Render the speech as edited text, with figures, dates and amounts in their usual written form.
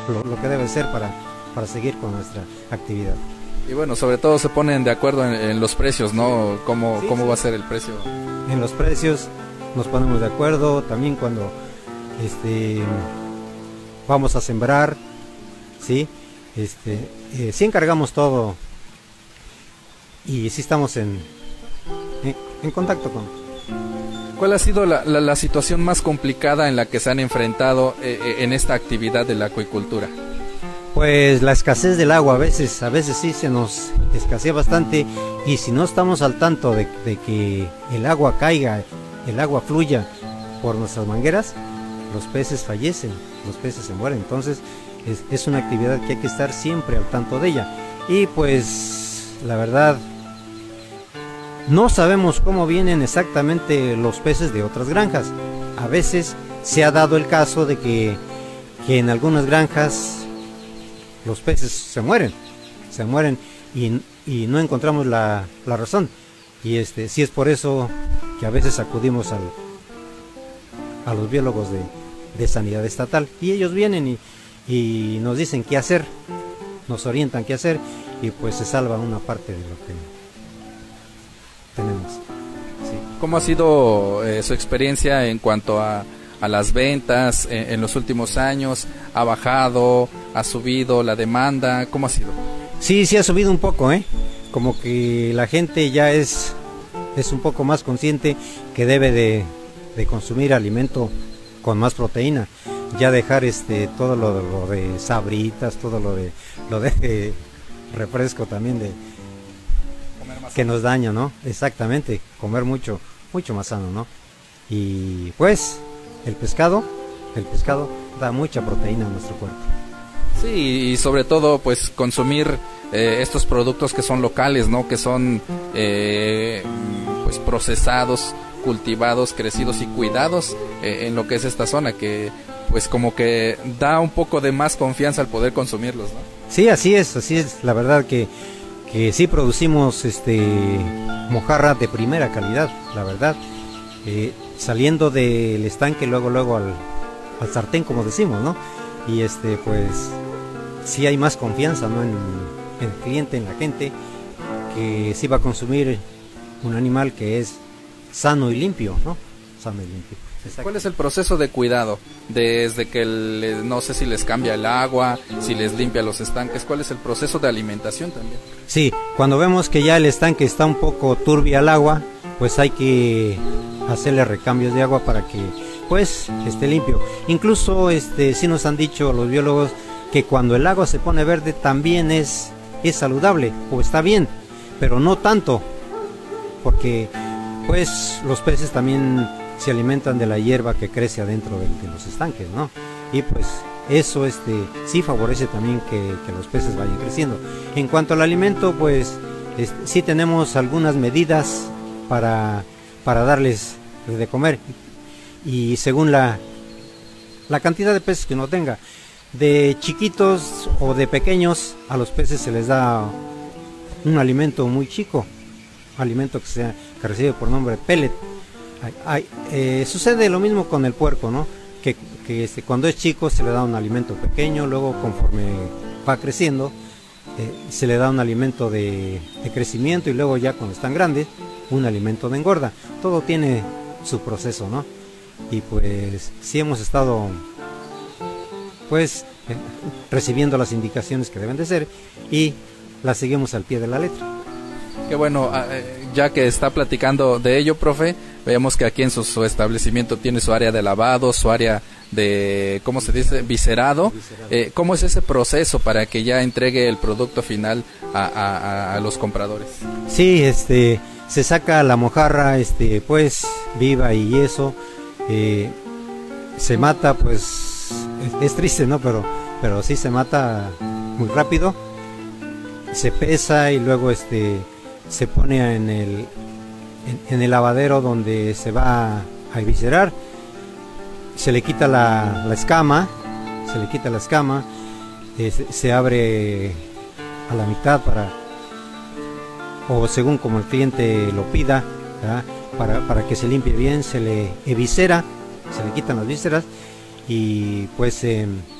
lo que debe ser para seguir con nuestra actividad. Y bueno, sobre todo se ponen de acuerdo en los precios, ¿no? ¿Cómo va a ser el precio? En los precios nos ponemos de acuerdo, también cuando vamos a sembrar, ¿sí? Sí encargamos todo y sí estamos en contacto con... ¿Cuál ha sido la situación más complicada en la que se han enfrentado en esta actividad de la acuicultura? Pues la escasez del agua, a veces sí se nos escasea bastante, y si no estamos al tanto de que el agua caiga, el agua fluya por nuestras mangueras, los peces fallecen, los peces se mueren. Entonces es una actividad que hay que estar siempre al tanto de ella. Y pues la verdad, no sabemos cómo vienen exactamente los peces de otras granjas. A veces se ha dado el caso de que en algunas granjas los peces se mueren y no encontramos la razón. Y sí es por eso que a veces acudimos a los biólogos de sanidad estatal, y ellos vienen y nos dicen qué hacer, nos orientan qué hacer, y pues se salva una parte de lo que tenemos. Sí. ¿Cómo ha sido su experiencia en cuanto a las ventas en los últimos años? ¿Ha bajado? ¿Ha subido la demanda? ¿Cómo ha sido? Sí ha subido un poco, como que la gente ya es un poco más consciente que debe de consumir alimento con más proteína, ya dejar todo lo de sabritas, todo lo de refresco también, de que nos daña, ¿no? Exactamente, comer mucho más sano, ¿no? Y pues el pescado da mucha proteína a nuestro cuerpo. Sí, y sobre todo pues consumir estos productos que son locales, ¿no? Que son pues procesados, cultivados, crecidos y cuidados en lo que es esta zona, que pues como que da un poco de más confianza al poder consumirlos, ¿no? Sí, así es, la verdad que sí producimos mojarra de primera calidad, la verdad, saliendo del estanque luego al sartén, como decimos, ¿no? Y pues sí hay más confianza, ¿no? en el cliente, en la gente, que sí va a consumir un animal que es sano y limpio, ¿no? Sano y limpio. Exacto. ¿Cuál es el proceso de cuidado? Desde que no sé si les cambia el agua, si les limpia los estanques, ¿cuál es el proceso de alimentación también? Sí, cuando vemos que ya el estanque está un poco turbia el agua, pues hay que hacerle recambios de agua para que pues esté limpio. Incluso sí nos han dicho los biólogos que cuando el agua se pone verde también es saludable o está bien, pero no tanto, porque pues los peces también se alimentan de la hierba que crece adentro de los estanques, ¿no? Y pues eso sí favorece también que los peces vayan creciendo. En cuanto al alimento, pues sí tenemos algunas medidas para darles de comer, y según la cantidad de peces que uno tenga. De chiquitos o de pequeños, a los peces se les da un alimento muy chico, alimento que recibe por nombre pellet. Sucede lo mismo con el puerco, ¿no? Que cuando es chico se le da un alimento pequeño, luego conforme va creciendo se le da un alimento de crecimiento, y luego ya cuando están grandes un alimento de engorda. Todo tiene su proceso, ¿no? Y pues sí hemos estado pues recibiendo las indicaciones que deben de ser, y las seguimos al pie de la letra. Qué bueno, ya que está platicando de ello, profe, veamos que aquí en su establecimiento tiene su área de lavado, su área de, ¿cómo se dice?, viscerado. ¿Cómo es ese proceso para que ya entregue el producto final a los compradores? Sí, se saca la mojarra pues viva, y eso se mata, pues es triste, ¿no? Pero sí se mata muy rápido, se pesa y luego se pone en el lavadero donde se va a eviscerar. Se le quita la escama, se abre a la mitad o según como el cliente lo pida, para que se limpie bien. Se le eviscera, se le quitan las vísceras, y pues